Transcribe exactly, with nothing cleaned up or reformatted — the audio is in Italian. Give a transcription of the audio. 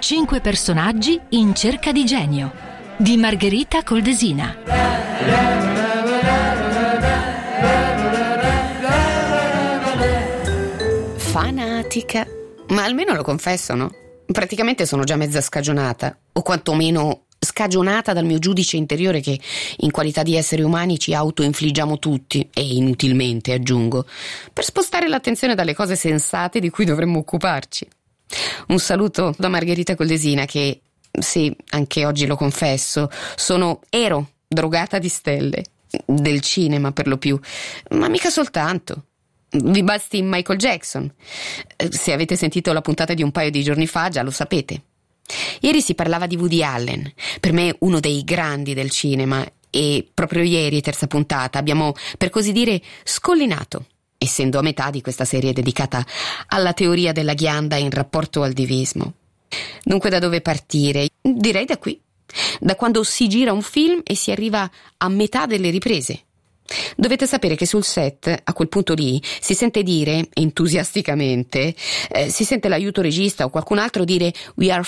Cinque personaggi in cerca di genio di Margherita Coldesina. Fanatica, ma almeno lo confesso, no? Praticamente sono già mezza scagionata, o quantomeno scagionata dal mio giudice interiore che in qualità di esseri umani ci autoinfliggiamo tutti, e inutilmente aggiungo, per spostare l'attenzione dalle cose sensate di cui dovremmo occuparci. Un saluto da Margherita Coldesina che, sì, anche oggi lo confesso, sono ero drogata di stelle, del cinema per lo più, ma mica soltanto. Vi basti Michael Jackson. Se avete sentito la puntata di un paio di giorni fa già lo sapete. Ieri si parlava di Woody Allen, per me uno dei grandi del cinema, e proprio ieri, terza puntata, abbiamo per così dire scollinato, essendo a metà di questa serie dedicata alla teoria della ghianda in rapporto al divismo. Dunque, da dove partire? Direi da qui, da quando si gira un film e si arriva a metà delle riprese. Dovete sapere che sul set, a quel punto lì, si sente dire, entusiasticamente, eh, si sente l'aiuto regista o qualcun altro dire "We are